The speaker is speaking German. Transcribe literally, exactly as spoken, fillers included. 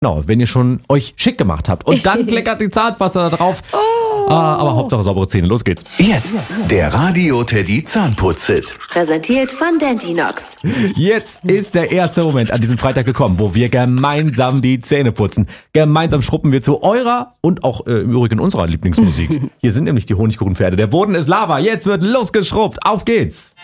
Genau, wenn ihr schon euch schick gemacht habt. Und dann kleckert die Zahnpasta da drauf. Oh. Ah, aber Hauptsache saubere Zähne. Los geht's. Jetzt der Radio Teddy Zahnputz-Hit. Präsentiert von Dentinox. Jetzt ist der erste Moment an diesem Freitag gekommen, wo wir gemeinsam die Zähne putzen. Gemeinsam schruppen wir zu eurer und auch äh, im Übrigen unserer Lieblingsmusik. Hier sind nämlich die Honigkuchenpferde. Der Boden ist Lava. Jetzt wird losgeschrubbt. Auf geht's.